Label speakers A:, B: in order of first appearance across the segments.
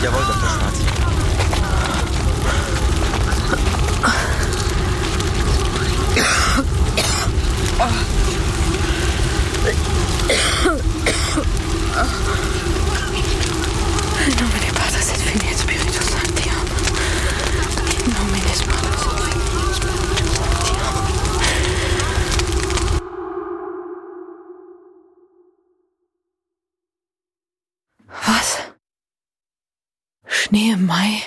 A: Jawohl, Dr. Schwarz.
B: In nomine Patris et Filii et Spiritus Sancti. In nomine Patris et Filii et Spiritus Sancti. Was? Schnee im Mai?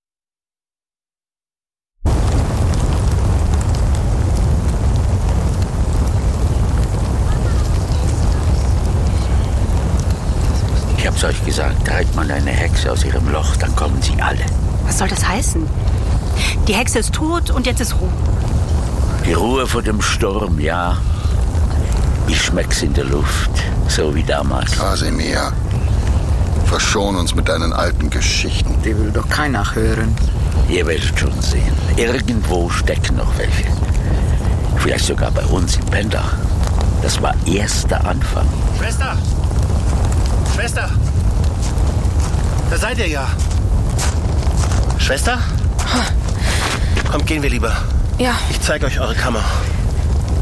C: Ich hab's euch gesagt, treibt man eine Hexe aus ihrem Loch, dann kommen sie alle.
D: Was soll das heißen? Die Hexe ist tot und jetzt ist Ruhe.
C: Die Ruhe vor dem Sturm, ja. Ich schmeck's in der Luft, so wie damals.
E: Kasimir, verschon uns mit deinen alten Geschichten.
A: Die will doch keiner hören.
C: Ihr werdet schon sehen. Irgendwo stecken noch welche. Vielleicht sogar bei uns im Pendach. Das war erster Anfang.
F: Schwester! Schwester! Da seid ihr ja. Schwester? Kommt, gehen wir lieber.
B: Ja.
F: Ich zeige euch eure Kammer.